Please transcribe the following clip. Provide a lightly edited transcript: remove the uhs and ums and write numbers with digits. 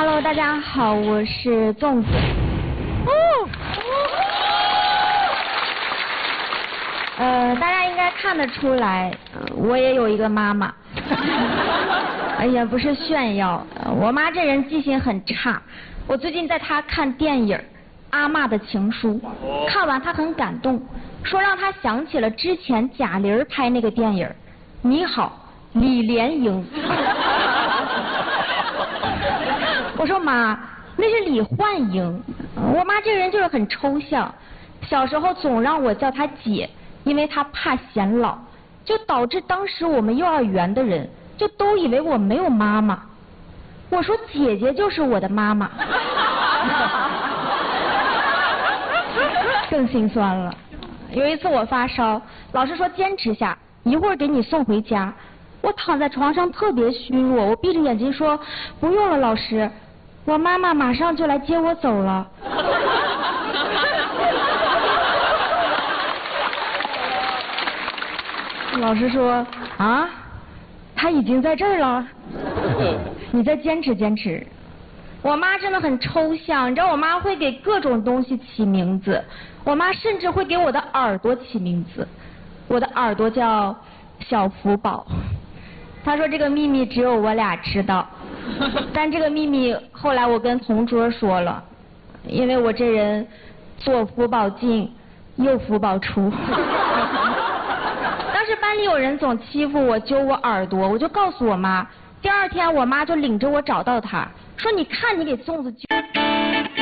Hello， 大家好，我是粽子。大家应该看得出来，我也有一个妈妈。哎呀，不是炫耀，我妈这人记性很差。我最近带她看电影《阿嬷的情书》，看完她很感动，说让她想起了之前贾玲拍那个电影《你好，李莲英》。我说妈，那是李焕英。我妈这个人就是很抽象，小时候总让我叫她姐，因为她怕显老，就导致当时我们幼儿园的人就都以为我没有妈妈。我说姐姐就是我的妈妈。更心酸了。有一次我发烧，老师说坚持下，一会儿给你送回家。我躺在床上特别虚弱，我闭着眼睛说不用了，老师，我妈妈马上就来接我走了。老师说啊，她已经在这儿了，你再坚持坚持。我妈真的很抽象，你知道我妈会给各种东西起名字，我妈甚至会给我的耳朵起名字。我的耳朵叫小福宝，她说这个秘密只有我俩知道，但这个秘密后来我跟同桌说了，因为我这人左福宝进，右福宝出。当时班里有人总欺负我，揪我耳朵，我就告诉我妈，第二天我妈就领着我找到她，说你看你给粽子揪。